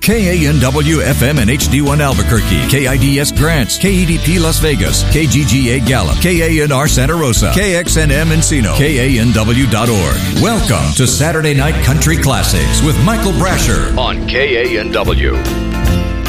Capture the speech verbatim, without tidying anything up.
K A N W F M and H D one Albuquerque, K I D S Grants, K E D P Las Vegas, K G G A Gallup, K A N R Santa Rosa, K X N M Encino, K A N W dot org. Welcome to Saturday Night Country Classics with Michael Brasher on K A N W.